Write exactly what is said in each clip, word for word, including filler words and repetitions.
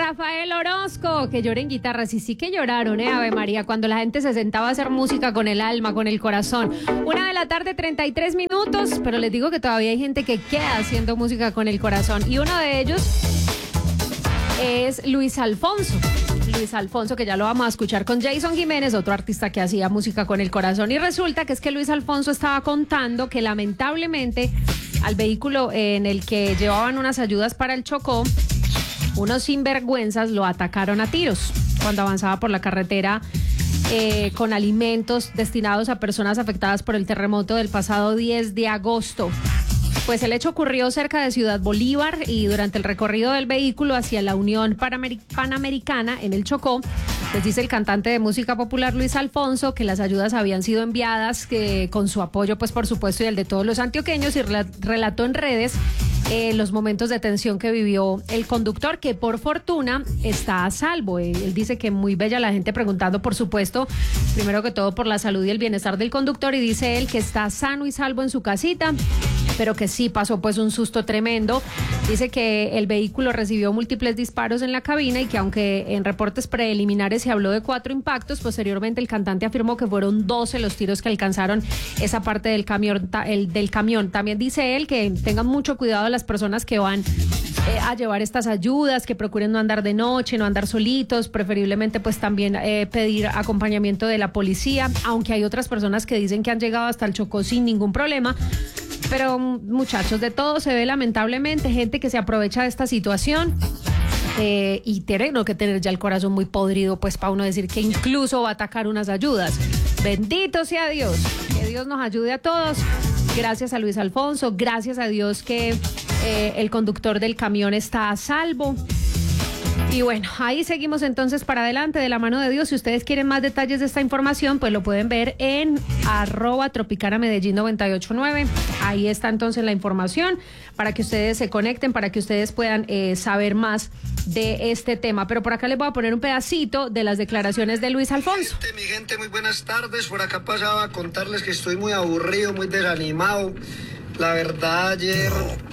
Rafael Orozco, que lloren guitarras, y sí que lloraron, ¿eh? Ave María, cuando la gente se sentaba a hacer música con el alma, con el corazón. Una de la tarde, treinta y tres minutos, pero les digo que todavía hay gente que queda haciendo música con el corazón, y uno de ellos es Luis Alfonso. Luis Alfonso, que ya lo vamos a escuchar con Jason Jiménez, otro artista que hacía música con el corazón. Y resulta que es que Luis Alfonso estaba contando que lamentablemente al vehículo en el que llevaban unas ayudas para el Chocó, unos sinvergüenzas lo atacaron a tiros cuando avanzaba por la carretera eh, con alimentos destinados a personas afectadas por el terremoto del pasado diez de agosto. Pues el hecho ocurrió cerca de Ciudad Bolívar y durante el recorrido del vehículo hacia la Unión Panamer- Panamericana en el Chocó, les dice el cantante de música popular Luis Alfonso que las ayudas habían sido enviadas que, con su apoyo, pues por supuesto, y el de todos los antioqueños, y relató en redes eh, los momentos de tensión que vivió el conductor, que por fortuna está a salvo. Él, él dice que muy bella la gente preguntando, por supuesto, primero que todo por la salud y el bienestar del conductor, y dice él que está sano y salvo en su casita, pero que sí pasó pues un susto tremendo. Dice que el vehículo recibió múltiples disparos en la cabina y que aunque en reportes preliminares se habló de cuatro impactos, posteriormente el cantante afirmó que fueron doce los tiros que alcanzaron esa parte del camión. El, del camión. También dice él que tengan mucho cuidado las personas que van eh, a llevar estas ayudas, que procuren no andar de noche, no andar solitos, preferiblemente pues también eh, pedir acompañamiento de la policía, aunque hay otras personas que dicen que han llegado hasta el Chocó sin ningún problema. Pero muchachos, de todo se ve lamentablemente, gente que se aprovecha de esta situación eh, y tiene no, que tener ya el corazón muy podrido pues para uno decir que incluso va a atacar unas ayudas. Bendito sea Dios, que Dios nos ayude a todos. Gracias a Luis Alfonso, gracias a Dios que eh, el conductor del camión está a salvo. Y bueno, ahí seguimos entonces para adelante de la mano de Dios. Si ustedes quieren más detalles de esta información, pues lo pueden ver en arroba Tropicana Medellín noventa y ocho nueve. Ahí está entonces la información para que ustedes se conecten, para que ustedes puedan eh, saber más de este tema. Pero por acá les voy a poner un pedacito de las declaraciones de Luis Alfonso. Mi gente, mi gente, muy buenas tardes. Por acá pasaba a contarles que estoy muy aburrido, muy desanimado. La verdad, ayer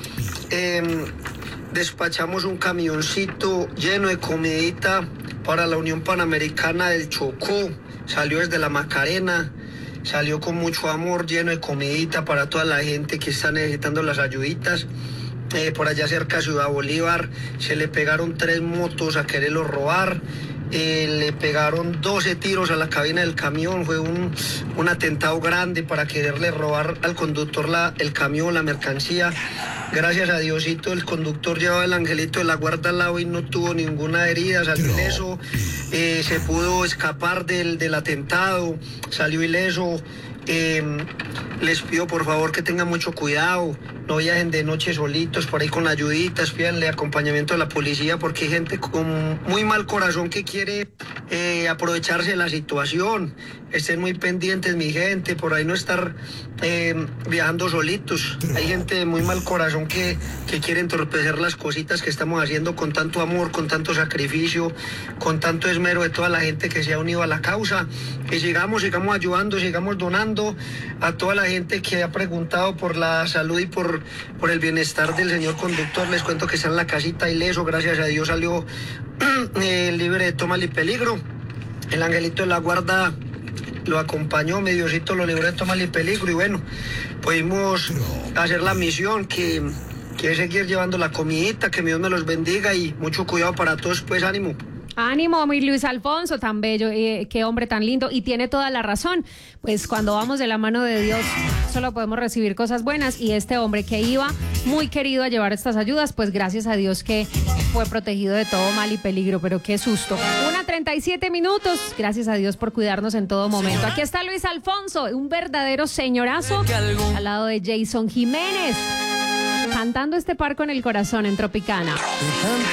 eh, despachamos un camioncito lleno de comidita para la Unión Panamericana del Chocó. Salió desde la Macarena, salió con mucho amor, lleno de comidita para toda la gente que está necesitando las ayuditas. Eh, por allá cerca de Ciudad Bolívar se le pegaron tres motos a quererlo robar. Eh, le pegaron doce tiros a la cabina del camión. Fue un, un atentado grande para quererle robar al conductor la, el camión, la mercancía. Gracias a Diosito, el conductor llevaba el angelito de la guarda al lado y no tuvo ninguna herida, salió ileso. Eh, se pudo escapar del, del atentado, salió ileso. Eh, les pido por favor que tengan mucho cuidado, no viajen de noche solitos por ahí con ayuditas, pídanle acompañamiento de la policía porque hay gente con muy mal corazón que quiere eh, aprovecharse de la situación. Estén muy pendientes, mi gente, por ahí no estar eh, viajando solitos. Hay gente de muy mal corazón que, que quiere entorpecer las cositas que estamos haciendo con tanto amor, con tanto sacrificio, con tanto esmero de toda la gente que se ha unido a la causa. Que sigamos, sigamos ayudando, sigamos donando a toda la gente que ha preguntado por la salud y por, por el bienestar del señor conductor. Les cuento que está en la casita ileso, gracias a Dios salió eh, libre de toma y peligro. El angelito de la guarda lo acompañó, mi Diosito lo libró de toma y peligro, y bueno, pudimos hacer la misión que, que es seguir llevando la comidita, que mi Dios me los bendiga y mucho cuidado para todos, pues ánimo. Ánimo, mi Luis Alfonso, tan bello, eh, qué hombre tan lindo, y tiene toda la razón. Pues cuando vamos de la mano de Dios solo podemos recibir cosas buenas, y este hombre que iba muy querido a llevar estas ayudas, pues gracias a Dios que fue protegido de todo mal y peligro. Pero qué susto. Una treinta y siete minutos, gracias a Dios por cuidarnos en todo momento. Aquí está Luis Alfonso, un verdadero señorazo, al lado de Jason Jiménez, cantando este par con el corazón en Tropicana.